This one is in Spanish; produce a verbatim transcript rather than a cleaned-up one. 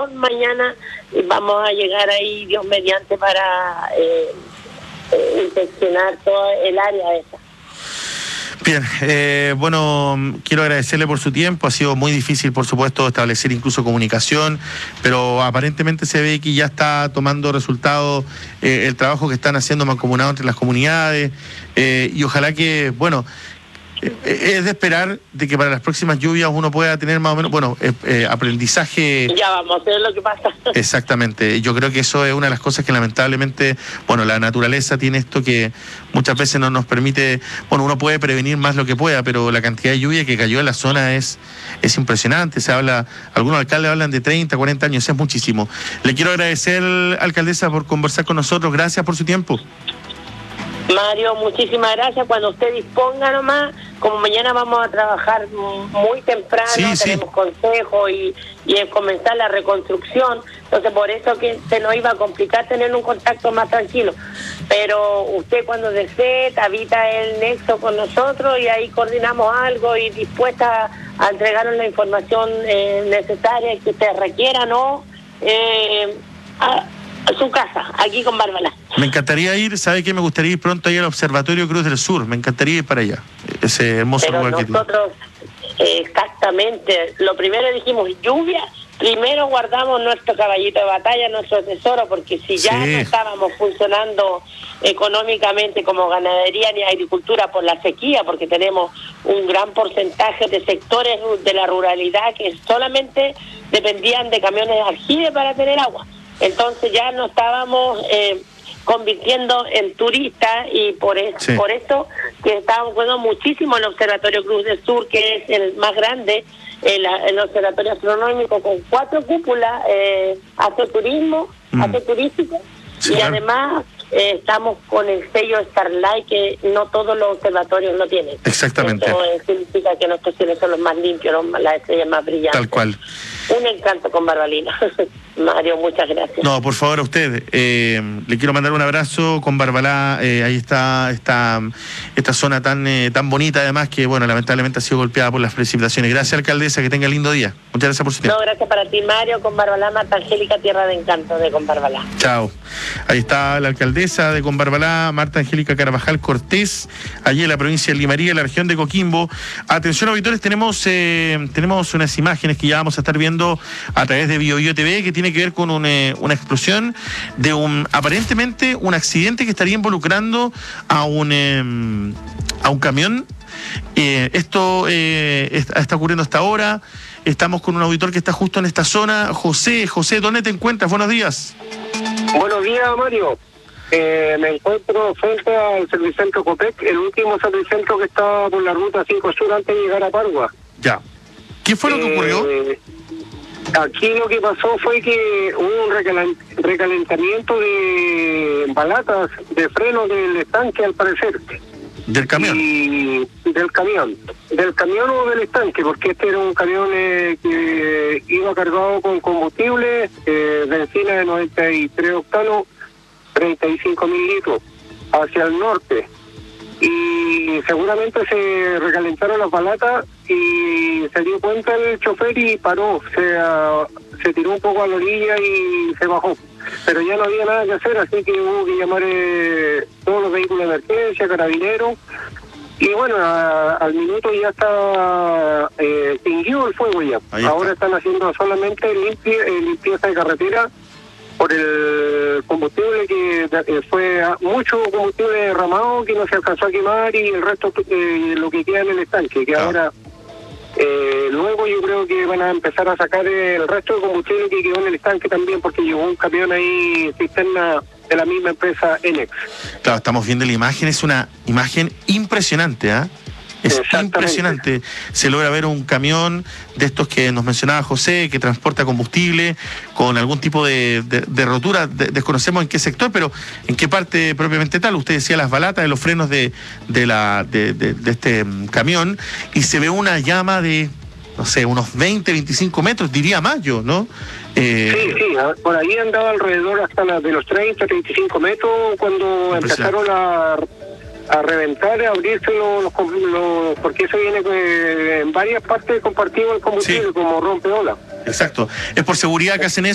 precaución mañana y vamos a llegar ahí, Dios mediante, para eh, eh, inspeccionar todo el área esa. Bien, eh, bueno, quiero agradecerle por su tiempo. Ha sido muy difícil, por supuesto, establecer incluso comunicación, pero aparentemente se ve que ya está tomando resultado eh, el trabajo que están haciendo mancomunados entre las comunidades, eh, y ojalá que, bueno, eh, es de esperar de que para las próximas lluvias uno pueda tener más o menos, bueno, eh, eh, aprendizaje. Ya vamos a ver lo que pasa. Exactamente, yo creo que eso es una de las cosas que lamentablemente, bueno, la naturaleza tiene esto que muchas veces no nos permite, bueno, uno puede prevenir más lo que pueda, pero la cantidad de lluvia que cayó en la zona es, es impresionante. Se habla, algunos alcaldes hablan de treinta, cuarenta años, es muchísimo. Le quiero agradecer, alcaldesa, por conversar con nosotros. Gracias por su tiempo. Mario, muchísimas gracias. Cuando usted disponga nomás, como mañana vamos a trabajar muy temprano, sí, tenemos sí. consejo y, y comenzar la reconstrucción, entonces por eso que se nos iba a complicar tener un contacto más tranquilo. Pero usted cuando desee, habita el nexo con nosotros y ahí coordinamos algo y dispuesta a entregarnos la información eh, necesaria que usted requiera, ¿no? Eh, a, a su casa, aquí con Barbalá. Me encantaría ir, ¿sabe qué? Me gustaría ir pronto ahí al Observatorio Cruz del Sur, me encantaría ir para allá, ese hermoso Pero lugar que nosotros, eh, exactamente, lo primero dijimos, lluvia, primero guardamos nuestro caballito de batalla, nuestro tesoro, porque si ya Sí. no estábamos funcionando económicamente como ganadería ni agricultura por la sequía, porque tenemos un gran porcentaje de sectores de la ruralidad que solamente dependían de camiones de aljibe para tener agua. Entonces ya no estábamos eh, convirtiendo en turistas y por eso, Sí. por eso que estábamos jugando muchísimo en el Observatorio Cruz del Sur, que es el más grande, el, el observatorio astronómico con cuatro cúpulas, eh, hace turismo, Mm. hace turístico, Sí, y claro. además eh, estamos con el sello Starlight, que no todos los observatorios lo tienen. Exactamente. Eso eh, significa que nuestros cielos son los más limpios, los, las estrellas más brillantes. Tal cual. Un encanto con Barbalina. Mario, muchas gracias. No, por favor, a usted. Eh, le quiero mandar un abrazo con Barbalá. Eh, ahí está esta, esta zona tan eh, tan bonita, además, que, bueno, lamentablemente ha sido golpeada por las precipitaciones. Gracias, alcaldesa, que tenga lindo día. Muchas gracias por su tiempo. No, gracias para ti, Mario, con Barbalá, Marta Angélica, Tierra de Encanto de con Barbalá. Chao. Ahí está la alcaldesa de Combarbalá, Marta Angélica Carvajal Cortés, allí en la provincia de Limarí, en la región de Coquimbo. Atención, auditores, tenemos eh, tenemos unas imágenes que ya vamos a estar viendo a través de Bio Bio T V, que tiene que ver con un, eh, una explosión de un, aparentemente, un accidente que estaría involucrando a un, eh, a un camión. Eh, esto eh, está, está ocurriendo hasta ahora. Estamos con un auditor que está justo en esta zona. José, José, ¿dónde te encuentras? Buenos días. Buenos días, Mario. Eh, me encuentro frente al Servicentro Copec, el último servicentro que está por la ruta cinco Sur antes de llegar a Pargua. Ya. ¿Qué fue lo que ocurrió? Eh, aquí lo que pasó fue que hubo un recalen- recalentamiento de balatas de freno del estanque, al parecer. Del camión. Y del camión. Del camión o del estanque, porque este era un camión eh, que iba cargado con combustible, eh, benzina de noventa y tres octanos, treinta y cinco mil litros, hacia el norte. Y seguramente se recalentaron las balatas y se dio cuenta el chofer y paró, se, uh, se tiró un poco a la orilla y se bajó. Pero ya no había nada que hacer, así que hubo que llamar eh, todos los vehículos de emergencia, carabineros. Y bueno, a, al minuto ya está eh, extinguido el fuego ya. Ahora están haciendo solamente limpie, eh, limpieza de carretera por el combustible que eh, fue a, mucho combustible derramado que no se alcanzó a quemar y el resto eh, lo que queda en el estanque, que ah. ahora eh, luego yo creo que van a empezar a sacar el resto de combustible que quedó en el estanque también, porque llegó un camión ahí cisterna de la misma empresa Enex. Claro, estamos viendo la imagen, es una imagen impresionante, ¿ah? ¿eh? Es impresionante. Se logra ver un camión de estos que nos mencionaba José, que transporta combustible con algún tipo de, de, de rotura. De, desconocemos en qué sector, pero en qué parte propiamente tal. Usted decía las balatas de los frenos de, de, la, de, de, de este um, camión, y se ve una llama de, no sé, unos veinte, veinticinco metros, diría más yo, ¿no? Eh, sí, sí, por ahí andaba alrededor hasta la de los treinta, treinta y cinco metros cuando empezaron a... a reventar, a abrirse los, los, los porque eso viene eh, en varias partes compartido el combustible, sí, como rompeola. Exacto. Es por seguridad que hacen eso.